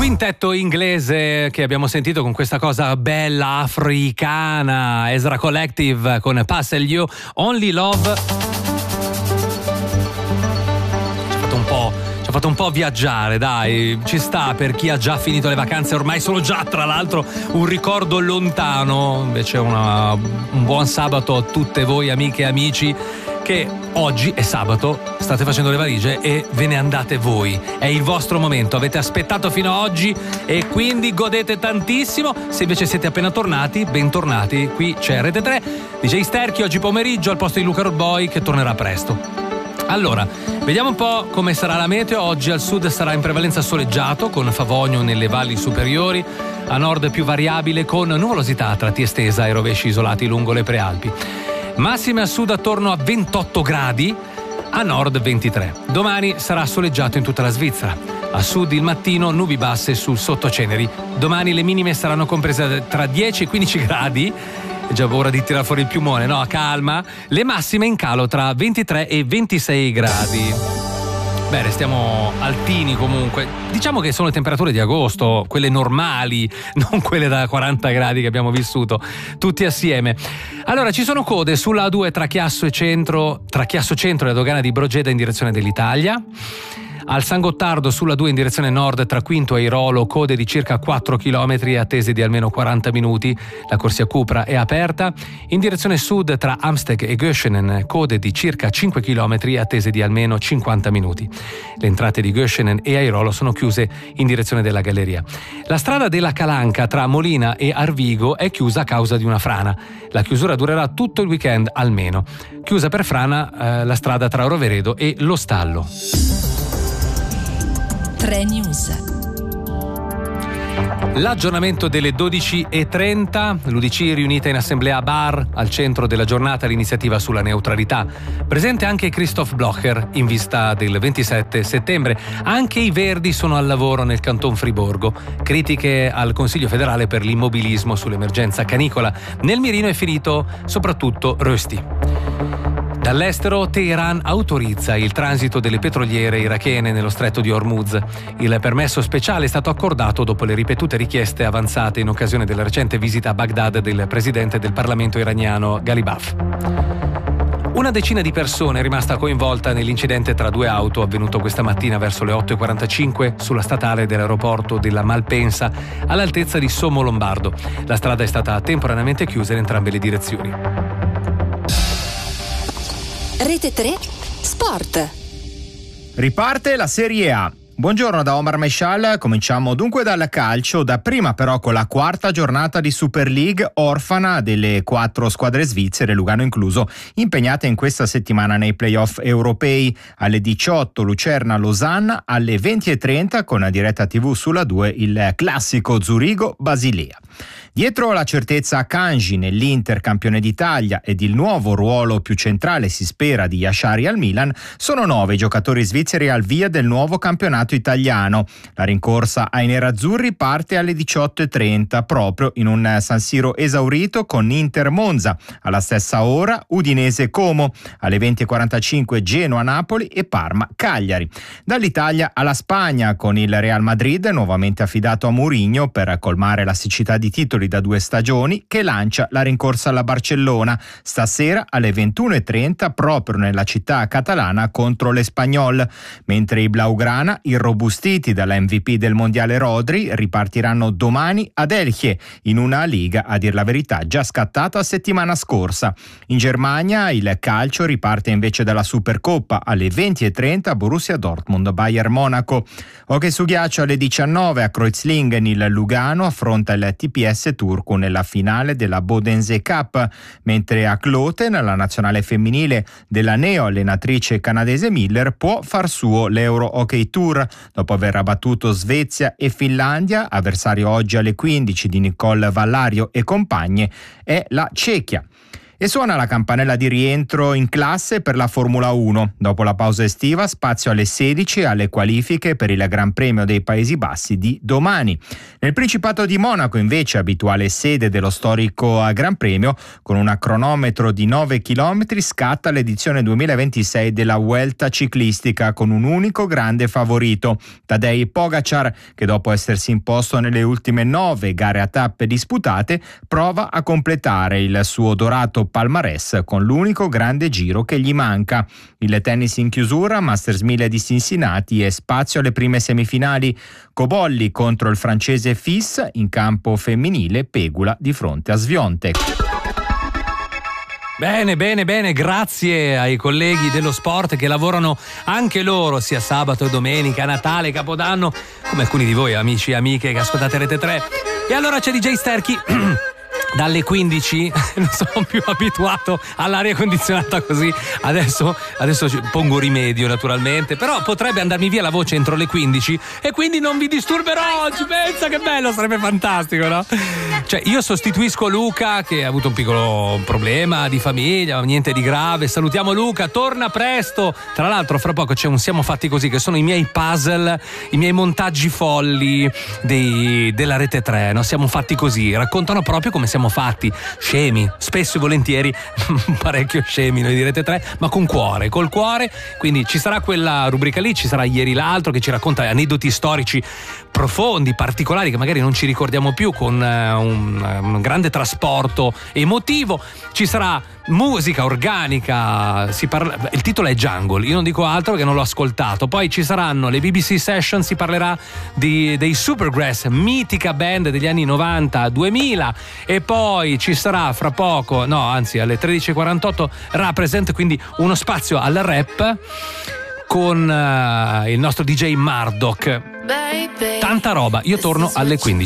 quintetto inglese che abbiamo sentito con questa cosa bella africana, Ezra Collective con Passel You, Only Love. Ci ha fatto un po' viaggiare, dai, ci sta per chi ha già finito le vacanze, ormai sono già tra l'altro un ricordo lontano. Invece un buon sabato a tutte voi amiche e amici che oggi è sabato, state facendo le valigie e ve ne andate voi. È il vostro momento, avete aspettato fino a oggi e quindi godete tantissimo. Se invece siete appena tornati, bentornati. Qui c'è Rete 3, DJ Sterchi oggi pomeriggio al posto di Luca Road Boy che tornerà presto. Allora, vediamo un po' come sarà la meteo. Oggi al sud sarà in prevalenza soleggiato con favogno nelle valli superiori, a nord più variabile con nuvolosità a tratti estesa e rovesci isolati lungo le prealpi. Massime a sud attorno a 28 gradi, a nord 23. Domani sarà soleggiato in tutta la Svizzera. A sud il mattino nubi basse sul sottoceneri. Domani le minime saranno comprese tra 10 e 15 gradi. È già ora di tirare fuori il piumone, no? Calma. Le massime in calo tra 23 e 26 gradi. Beh, restiamo altini comunque. Diciamo che sono le temperature di agosto, quelle normali, non quelle da 40 gradi che abbiamo vissuto tutti assieme. Allora, ci sono code sulla A2 tra Chiasso Centro e la dogana di Brogeda in direzione dell'Italia. Al San Gottardo sulla 2 in direzione nord tra Quinto e Airolo, code di circa 4 km attese di almeno 40 minuti. La corsia Cupra è aperta. In direzione sud tra Amsteg e Göschenen, code di circa 5 km attese di almeno 50 minuti. Le entrate di Göschenen e Airolo sono chiuse in direzione della galleria. La strada della Calanca tra Molina e Arvigo è chiusa a causa di una frana. La chiusura durerà tutto il weekend almeno. Chiusa per frana la strada tra Roveredo e Lo Stallo. 3 News. L'aggiornamento delle 12:30, l'UDC riunita in assemblea a Bar, al centro della giornata l'iniziativa sulla neutralità. Presente anche Christoph Blocher in vista del 27 settembre. Anche i Verdi sono al lavoro nel Canton Friburgo. Critiche al Consiglio federale per l'immobilismo sull'emergenza canicola. Nel mirino è finito soprattutto Rösti. Dall'estero Teheran autorizza il transito delle petroliere irachene nello stretto di Hormuz. Il permesso speciale è stato accordato dopo le ripetute richieste avanzate in occasione della recente visita a Baghdad del presidente del Parlamento iraniano Ghalibaf. Una decina di persone è rimasta coinvolta nell'incidente tra due auto avvenuto questa mattina verso le 8:45 sulla statale dell'aeroporto della Malpensa all'altezza di Sommo Lombardo. La strada è stata temporaneamente chiusa in entrambe le direzioni. Rete 3 Sport. Riparte la Serie A. Buongiorno da Omar Meshal, cominciamo dunque dal calcio, dapprima però con la quarta giornata di Super League, orfana delle 4 squadre svizzere, Lugano incluso, impegnate in questa settimana nei playoff europei. Alle 18 Lucerna-Losanna, alle 20:30 con diretta TV sulla 2 il classico Zurigo-Basilea. Dietro la certezza a Kanji nell'Inter campione d'Italia ed il nuovo ruolo più centrale si spera di Yashari al Milan, sono 9 i giocatori svizzeri al via del nuovo campionato italiano. La rincorsa ai nerazzurri parte alle 18:30 proprio in un San Siro esaurito con Inter Monza. Alla stessa ora Udinese Como, alle 20:45 Genoa Napoli e Parma Cagliari. Dall'Italia alla Spagna con il Real Madrid nuovamente affidato a Mourinho per colmare la siccità di titoli da 2 stagioni, che lancia la rincorsa alla Barcellona stasera alle 21:30 proprio nella città catalana contro l'Espanyol, mentre i Blaugrana, irrobustiti dalla MVP del mondiale Rodri, ripartiranno domani ad Elche in una liga a dir la verità già scattata settimana scorsa. In Germania il calcio riparte invece dalla Supercoppa alle 20:30 Borussia Dortmund Bayern Monaco. Hockey su ghiaccio alle 19 a Kreuzlingen il Lugano affronta il TPS turco nella finale della Bodense Cup, mentre a Kloten la nazionale femminile della neo-allenatrice canadese Miller può far suo l'Euro Hockey Tour dopo aver battuto Svezia e Finlandia. Avversario oggi alle 15 di Nicole Vallario e compagne è la Cechia. E suona la campanella di rientro in classe per la Formula 1. Dopo la pausa estiva, spazio alle 16 alle qualifiche per il Gran Premio dei Paesi Bassi di domani. Nel Principato di Monaco, invece, abituale sede dello storico Gran Premio, con un cronometro di 9 km scatta l'edizione 2026 della Vuelta ciclistica con un unico grande favorito, Tadej Pogačar, che dopo essersi imposto nelle ultime 9 gare a tappe disputate, prova a completare il suo dorato palmarès con l'unico grande giro che gli manca. Il tennis in chiusura, Masters 1000 di Cincinnati e spazio alle prime semifinali. Cobolli contro il francese Fils, in campo femminile Pegula di fronte a Swiatek. Bene, grazie ai colleghi dello sport che lavorano anche loro sia sabato e domenica, Natale, Capodanno, come alcuni di voi amici e amiche che ascoltate Rete 3. E allora c'è DJ Sterchi dalle 15, non sono più abituato all'aria condizionata così, adesso pongo rimedio naturalmente, però potrebbe andarmi via la voce entro le 15 e quindi non vi disturberò oggi. Pensa che bello, sarebbe fantastico, no? Cioè io sostituisco Luca che ha avuto un piccolo problema di famiglia, niente di grave, salutiamo Luca, torna presto. Tra l'altro fra poco c'è un Siamo Fatti Così, che sono i miei puzzle, i miei montaggi folli della Rete 3, no? Siamo Fatti Così, raccontano proprio come siamo fatti, scemi, spesso e volentieri parecchio scemi noi di Rete 3, ma con cuore, col cuore. Quindi ci sarà quella rubrica lì, ci sarà Ieri l'altro che ci racconta aneddoti storici profondi, particolari, che magari non ci ricordiamo più, con un grande trasporto emotivo. Ci sarà musica organica, il titolo è Jungle, io non dico altro che non l'ho ascoltato. Poi ci saranno le BBC Session, si parlerà dei Supergrass, mitica band degli anni 90-2000, e poi ci sarà fra poco, alle 13.48 Represent, quindi uno spazio al rap con il nostro DJ Marduk. Tanta roba, io torno alle 15.